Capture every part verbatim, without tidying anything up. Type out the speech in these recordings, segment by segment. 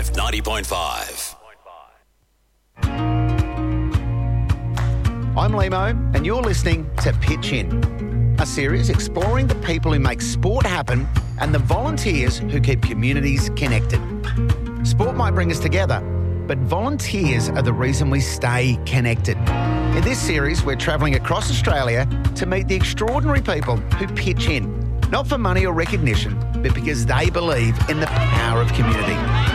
Live ninety point five. I'm Limo, and you're listening to Pitch In, a series exploring the people who make sport happen and the volunteers who keep communities connected. Sport might bring us together, but volunteers are the reason we stay connected. In this series, we're travelling across Australia to meet the extraordinary people who pitch in, not for money or recognition, but because they believe in the power of community.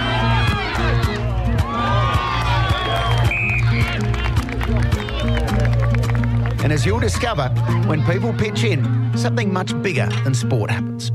And as you'll discover, when people pitch in, something much bigger than sport happens.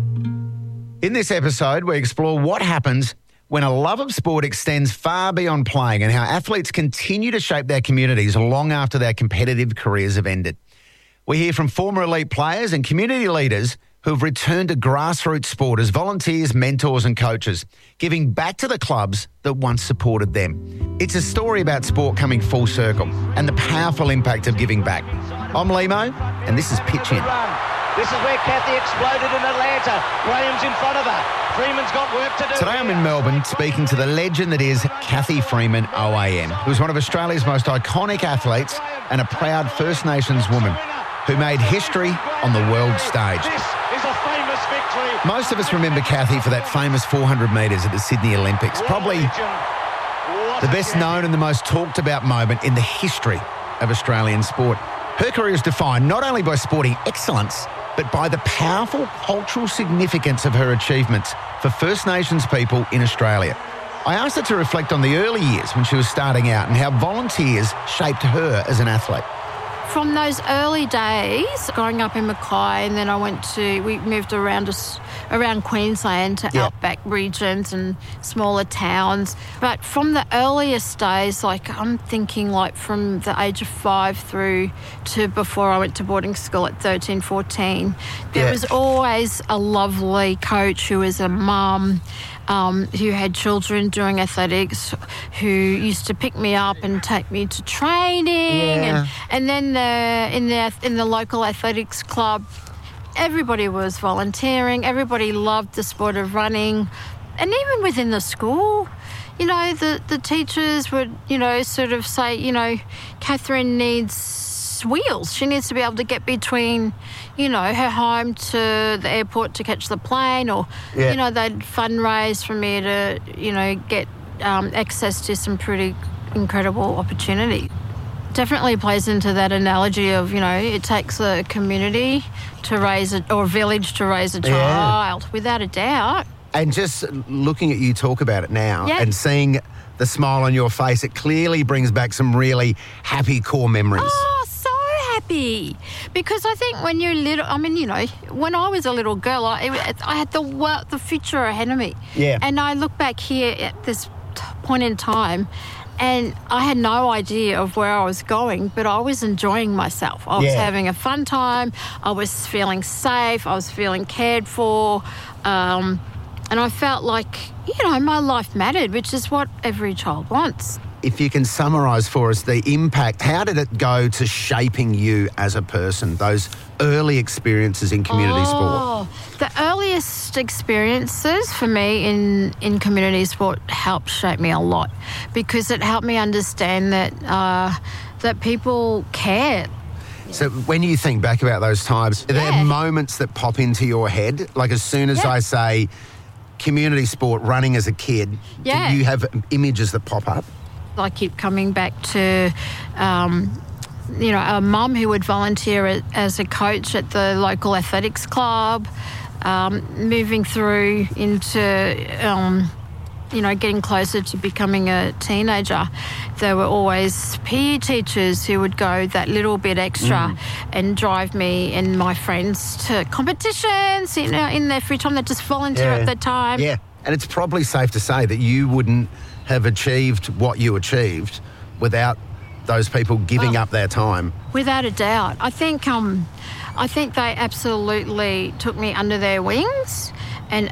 In this episode, we explore what happens when a love of sport extends far beyond playing and how athletes continue to shape their communities long after their competitive careers have ended. We hear from former elite players and community leaders who have returned to grassroots sport as volunteers, mentors and coaches, giving back to the clubs that once supported them. It's a story about sport coming full circle and the powerful impact of giving back. I'm Limo, and this is Pitch In. This is where Kathy exploded in Atlanta. Graham's in front of her. Freeman's got work to do. Today I'm in Melbourne speaking to the legend that is Cathy Freeman O A M, who's one of Australia's most iconic athletes and a proud First Nations woman who made history on the world stage. This is a famous victory. Most of us remember Cathy for that famous four hundred metres at the Sydney Olympics, probably the best known and the most talked about moment in the history of Australian sport. Her career is defined not only by sporting excellence, but by the powerful cultural significance of her achievements for First Nations people in Australia. I asked her to reflect on the early years when she was starting out and how volunteers shaped her as an athlete. From those early days, growing up in Mackay, and then I went to, we moved around us, around Queensland to Yeah. outback regions and smaller towns. But from the earliest days, like I'm thinking like from the age of five through to before I went to boarding school at thirteen, fourteen, there Yeah. was always a lovely coach who was a mum, Um, who had children doing athletics, who used to pick me up and take me to training, Yeah. and and then the, in the in the local athletics club, everybody was volunteering. Everybody loved the sport of running, and even within the school, you know, the the teachers would, you know, sort of say, you know, Catherine needs wheels. She needs to be able to get between, you know, her home to the airport to catch the plane, or, Yeah. you know, they'd fundraise for me to, you know, get um, access to some pretty incredible opportunity. Definitely plays into that analogy of, you know, it takes a community to raise a, or a village to raise a child, without a doubt. And just looking at you talk about it now Yeah. and seeing the smile on your face, it clearly brings back some really happy core memories. Oh, so happy. Because I think when you're little, I mean, you know, when I was a little girl, I, I had the world, the future ahead of me. Yeah. And I look back here at this t- point in time, and I had no idea of where I was going, but I was enjoying myself. I was Yeah. having a fun time. I was feeling safe. I was feeling cared for. Um, and I felt like, you know, my life mattered, which is what every child wants. If you can summarise for us the impact, how did it go to shaping you as a person, those early experiences in community sport? Oh, the earliest experiences for me in, in community sport helped shape me a lot, because it helped me understand that uh, that people care. So when you think back about those times, are there Yeah. moments that pop into your head? Like as soon as Yeah. I say community sport, running as a kid, Yeah. do you have images that pop up? I keep coming back to, um, you know, a mum who would volunteer as a coach at the local athletics club, um, moving through into, um, you know, getting closer to becoming a teenager. There were always P E teachers who would go that little bit extra and drive me and my friends to competitions, you know, in their free time. They just volunteer at the time. Yeah, and it's probably safe to say that you wouldn't have achieved what you achieved without those people giving Oh. up their time. Without a doubt. I think um, I think they absolutely took me under their wings and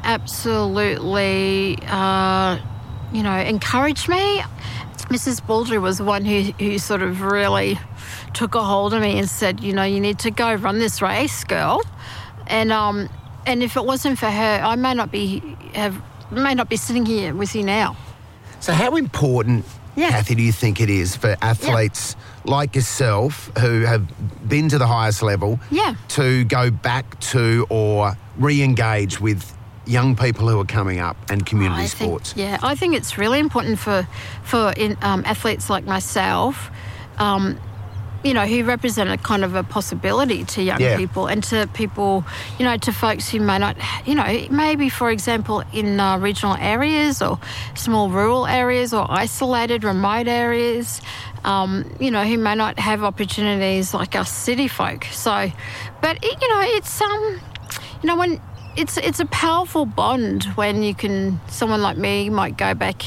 absolutely, uh, you know, encouraged me. Missus Baldry was the one who, who sort of really took a hold of me and said, you know, you need to go run this race, girl. And um, and if it wasn't for her, I may not be have may not be sitting here with you now. So how important, Yeah. Kathy, do you think it is for athletes like yourself who have been to the highest level Yeah. to go back to or re-engage with young people who are coming up and community I sports? Think, yeah, I think it's really important for for in, um, athletes like myself, um, you know, who represent a kind of a possibility to young Yeah. people and to people, you know, to folks who may not, you know, maybe, for example, in uh, regional areas or small rural areas or isolated remote areas, um, you know, who may not have opportunities like us city folk. So, but, it, you know, it's, um, you know, when... It's it's a powerful bond when you can, someone like me might go back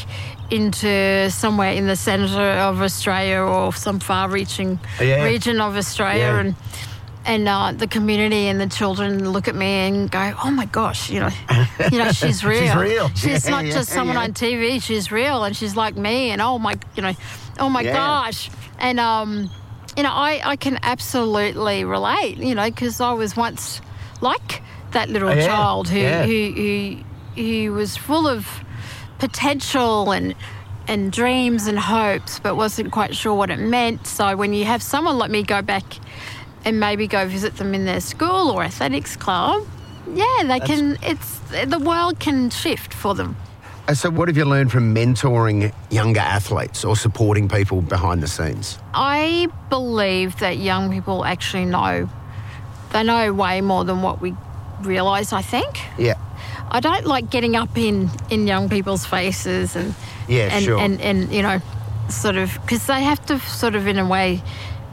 into somewhere in the centre of Australia or some far-reaching Yeah. region of Australia Yeah. and and uh, the community and the children look at me and go, oh my gosh, you know, you know, she's real. She's real. She's Yeah, not yeah, just someone yeah. on T V. She's real and she's like me. And oh my, you know, oh my Yeah. gosh. And um, you know, I I can absolutely relate. You know, because I was once like that little Oh, yeah, child who, yeah. who who who was full of potential and and dreams and hopes, but wasn't quite sure what it meant. So when you have someone like me go back and maybe go visit them in their school or athletics club, yeah, they can. It's the world can shift for them. Uh, So what have you learned from mentoring younger athletes or supporting people behind the scenes? I believe that young people actually know. They know way more than what we realise, I think. Yeah. I don't like getting up in, in young people's faces and Yeah, and, sure. and, and you know, sort of, because they have to sort of in a way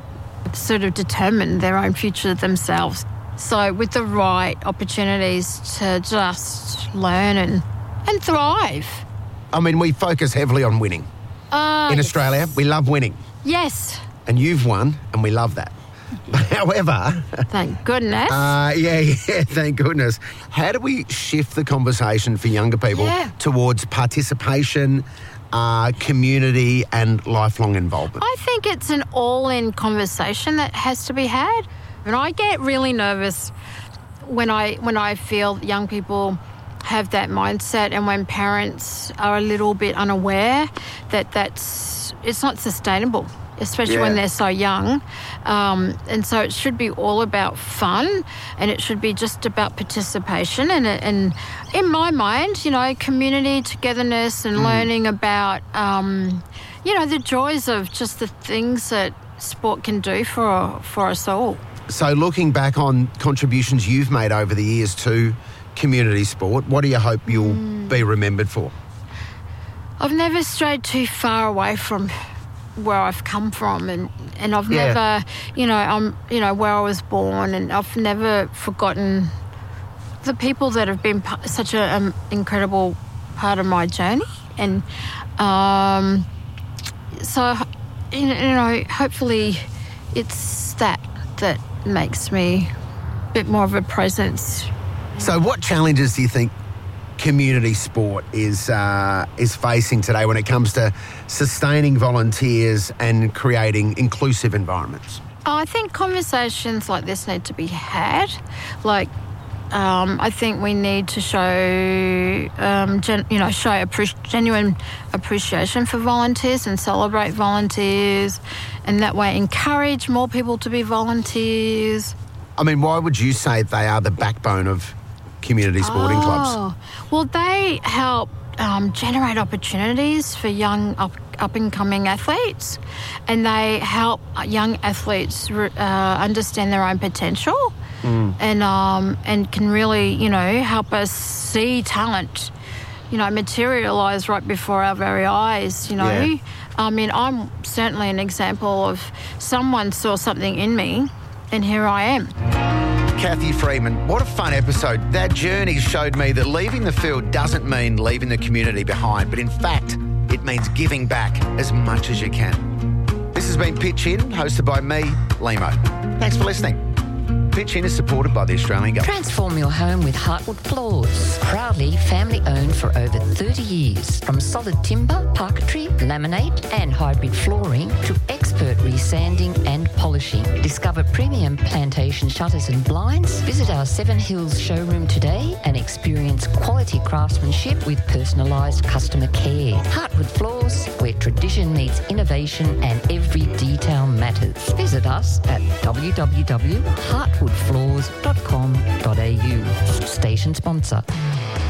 sort of determine their own future themselves. So with the right opportunities to just learn and, and thrive. I mean, we focus heavily on winning. Uh, In Australia, we love winning. Yes, And you've won, and we love that. However, thank goodness. uh, yeah, yeah, thank goodness. How do we shift the conversation for younger people Yeah. towards participation, uh, community and lifelong involvement? I think it's an all-in conversation that has to be had. And I get really nervous when I when I feel young people have that mindset and when parents are a little bit unaware that that's it's not sustainable, especially Yeah. when they're so young. Um, and so it should be all about fun and it should be just about participation and, and in my mind, you know, community, togetherness and learning about, um, you know, the joys of just the things that sport can do for for us all. So looking back on contributions you've made over the years to community sport, what do you hope you'll be remembered for? I've never strayed too far away from where I've come from and, and I've Yeah. never, you know, I'm, you know, where I was born and I've never forgotten the people that have been p- such an um, incredible part of my journey. And um, so, you know, hopefully it's that that makes me a bit more of a presence. So what challenges do you think community sport is uh, is facing today when it comes to sustaining volunteers and creating inclusive environments? I think conversations like this need to be had. Like, um, I think we need to show, um, gen- you know, show appre- genuine appreciation for volunteers and celebrate volunteers, and that way encourage more people to be volunteers. I mean, why would you say they are the backbone of community sporting clubs? Oh, well, they help um, generate opportunities for young up, up-and-coming athletes, and they help young athletes uh, understand their own potential mm. and um, and can really, you know, help us see talent, you know, materialise right before our very eyes, you know. Yeah. I mean, I'm certainly an example of someone saw something in me, and here I am. Kathy Freeman, what a fun episode. That journey showed me that leaving the field doesn't mean leaving the community behind, but in fact, it means giving back as much as you can. This has been Pitch In, hosted by me, Limo. Thanks for listening. Pitch In is supported by the Australian Government. Transform your home with Heartwood Floors. Proudly family owned for over thirty years. From solid timber, parquetry, laminate and hybrid flooring to expert resanding and polishing. Discover premium plantation shutters and blinds. Visit our Seven Hills showroom today and experience quality craftsmanship with personalised customer care. Heartwood Floors, where tradition meets innovation and every detail matters. Visit us at w w w dot heartwood floors dot com dot a u. Station sponsor.